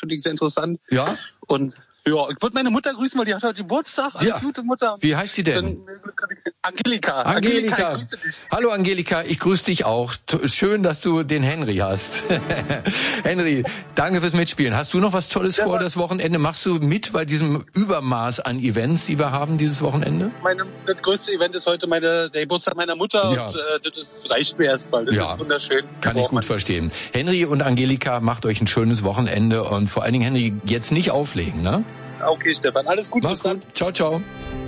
finde ich sehr interessant. Ja. Und ja, ich würde meine Mutter grüßen, weil die hat heute Geburtstag. Alles gute Mutter. Wie heißt sie denn? Angelika. Angelika. Ich grüße dich. Hallo Angelika, ich grüße dich auch. Schön, dass du den Henry hast. Henry, danke fürs Mitspielen. Hast du noch was Tolles vor das Wochenende? Machst du mit bei diesem Übermaß an Events, die wir haben dieses Wochenende? Das größte Event ist heute der Geburtstag meiner Mutter und das reicht mir erstmal. Das ist wunderschön. Kann ich gut verstehen. Henry und Angelika, macht euch ein schönes Wochenende und vor allen Dingen, Henry, jetzt nicht auflegen, ne? Okay, Stefan, alles Gute. Mach's gut. Ciao, ciao.